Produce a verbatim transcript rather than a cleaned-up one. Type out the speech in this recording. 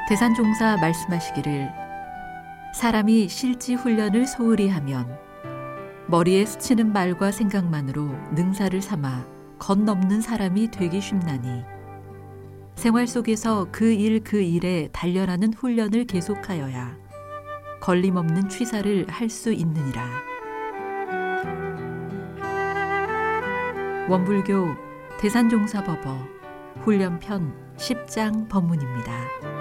대산종사 말씀하시기를 사람이 실지 훈련을 소홀히 하면 머리에 스치는 말과 생각만으로 능사를 삼아 건넘는 사람이 되기 쉽나니 생활 속에서 그 일 그 일에 단련하는 훈련을 계속하여야 걸림없는 취사를 할 수 있느니라. 원불교 대산종사법어 훈련편 십 장 법문입니다.